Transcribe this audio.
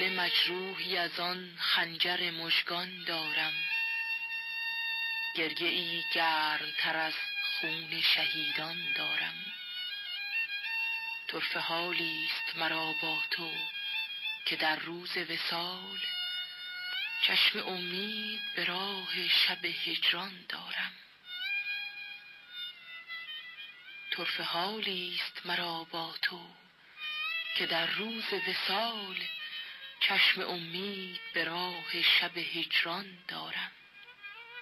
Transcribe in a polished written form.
دل مجروحی از آن خنجر مژگان دارم، گریه ای گرمتر از خون شهیدان دارم. طرفه حالی است مرا با تو که در روز وصال، چشم امید به راه شب هجران دارم. طرفه حالی است مرا با تو که در روز وصال، چشم امید به راه شب هجران دارم.